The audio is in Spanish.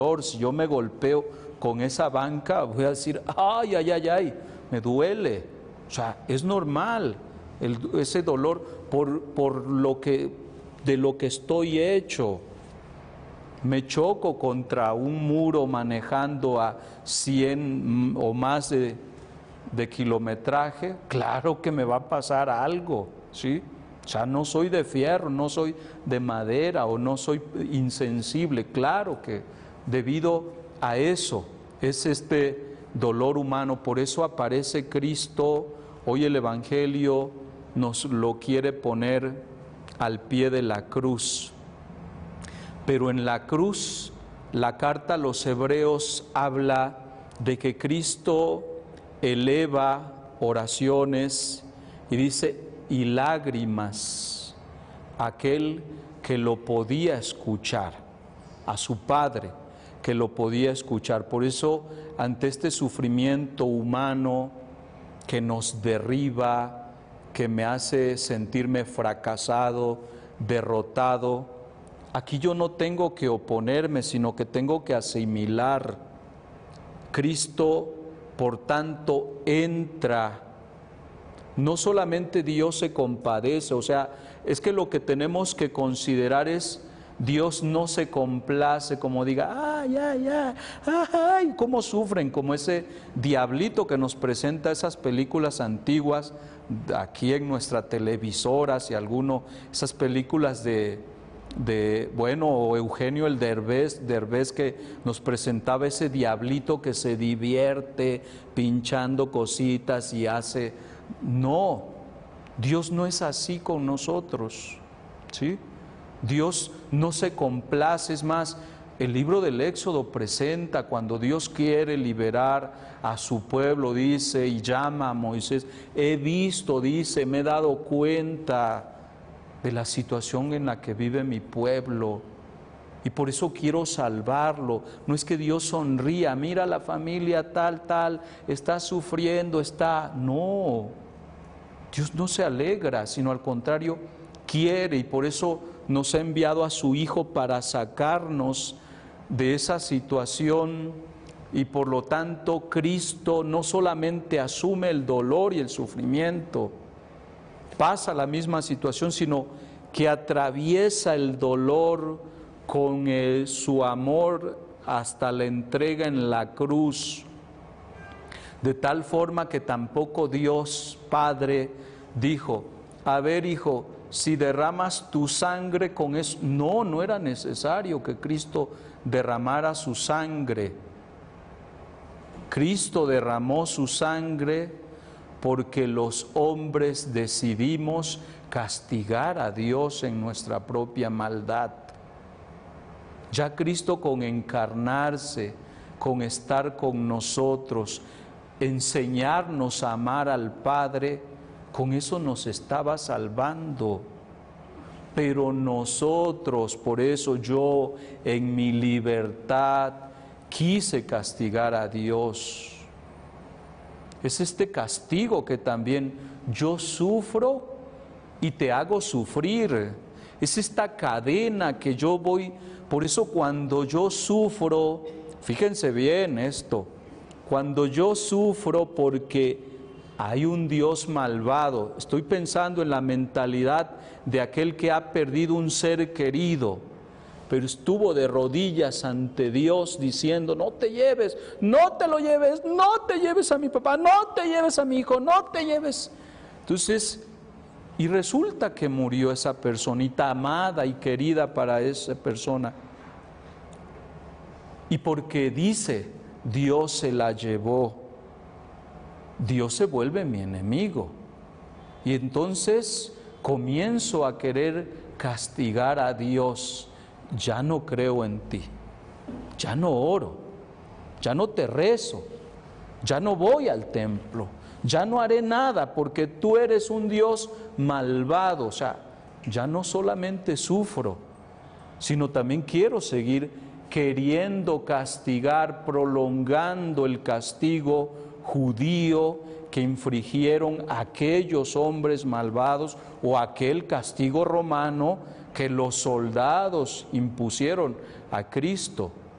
si yo me golpeo con esa banca, voy a decir, ay, ay, ay, ay, me duele. O sea, es normal ese dolor por de lo que estoy hecho. Me choco contra un muro manejando a 100 o más de kilometraje, claro que me va a pasar algo, ¿sí? O sea, no soy de fierro, no soy de madera o no soy insensible, claro que debido a eso es este dolor humano. Por eso aparece Cristo. Hoy el Evangelio nos lo quiere poner al pie de la cruz. Pero en la cruz, la carta a los Hebreos habla de que Cristo eleva oraciones y dice, y lágrimas, aquel que lo podía escuchar, a su Padre que lo podía escuchar. Por eso, ante este sufrimiento humano que nos derriba, que me hace sentirme fracasado, derrotado, aquí yo no tengo que oponerme, sino que tengo que asimilar. Cristo, por tanto, entra. No solamente Dios se compadece, o sea, es que lo que tenemos que considerar es, Dios no se complace como diga, ay, ay, ay, ay, cómo sufren, como ese diablito que nos presenta esas películas antiguas, aquí en nuestra televisora, si alguno, esas películas bueno, Eugenio el Derbez que nos presentaba ese diablito que se divierte pinchando cositas y hace. No, Dios no es así con nosotros, ¿sí? Dios no se complace, es más, el libro del Éxodo presenta cuando Dios quiere liberar a su pueblo, dice, y llama a Moisés, he visto, dice, me he dado cuenta de la situación en la que vive mi pueblo y por eso quiero salvarlo. No es que Dios sonría, mira la familia tal, está sufriendo, no, Dios no se alegra, sino al contrario, quiere, y por eso nos ha enviado a su Hijo para sacarnos de esa situación. Y por lo tanto Cristo no solamente asume el dolor y el sufrimiento, pasa la misma situación, sino que atraviesa el dolor con su amor hasta la entrega en la cruz, de tal forma que tampoco Dios Padre dijo, a ver, hijo, si derramas tu sangre con eso. No, no era necesario que Cristo derramara su sangre. Cristo derramó su sangre porque los hombres decidimos castigar a Dios en nuestra propia maldad. Ya Cristo, con encarnarse, con estar con nosotros, enseñarnos a amar al Padre, con eso nos estaba salvando. Pero nosotros, por eso yo en mi libertad quise castigar a Dios. Es este castigo que también yo sufro y te hago sufrir. Es esta cadena que yo voy. Por eso cuando yo sufro, fíjense bien esto, cuando yo sufro porque hay un Dios malvado, estoy pensando en la mentalidad de aquel que ha perdido un ser querido, pero estuvo de rodillas ante Dios diciendo, no te lleves, no te lo lleves, no te lleves a mi papá, no te lleves a mi hijo, no te lleves. Entonces, y resulta que murió esa personita amada y querida para esa persona. Y porque dice, Dios se la llevó, Dios se vuelve mi enemigo. Y entonces comienzo a querer castigar a Dios. Ya no creo en ti, ya no oro, ya no te rezo, ya no voy al templo, ya no haré nada porque tú eres un Dios malvado. O sea, ya no solamente sufro, sino también quiero seguir queriendo castigar, prolongando el castigo judío que infligieron aquellos hombres malvados o aquel castigo romano que los soldados impusieron a Cristo.